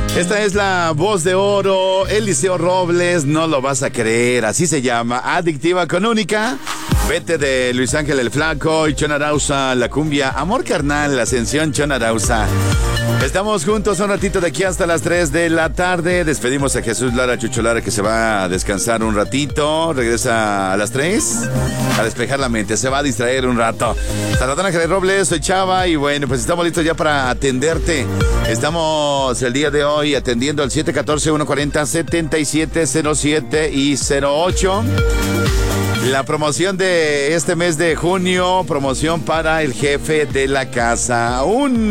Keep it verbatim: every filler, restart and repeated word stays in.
Esta es la voz de oro, Eliseo Robles, no lo vas a creer, así se llama, Adictiva con Única. Vete de Luis Ángel el Flaco y Chon Arauza, la cumbia, Amor Carnal, la Ascensión, Chon Arauza. Estamos juntos un ratito de aquí hasta las tres de la tarde. Despedimos a Jesús Lara Chucho Lara, que se va a descansar un ratito. Regresa a las tres a despejar la mente. Se va a distraer un rato. Salvatana Jerez Robles, soy Chava. Y bueno, pues estamos listos ya para atenderte. Estamos el día de hoy atendiendo al siete uno cuatro, uno cuatro cero, siete siete cero siete y cero ocho. La promoción de este mes de junio, promoción para el jefe de la casa. Un